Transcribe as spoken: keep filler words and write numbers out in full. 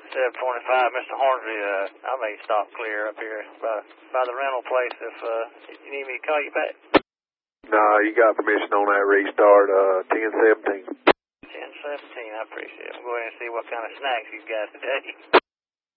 seven twenty-five, Mister Hornsby, uh, I may stop clear up here by, by the rental place if uh, you need me to call you back. Nah, you got permission on that restart, uh, ten seventeen. ten seventeen, I appreciate it. I'm going to see what kind of snacks you got today.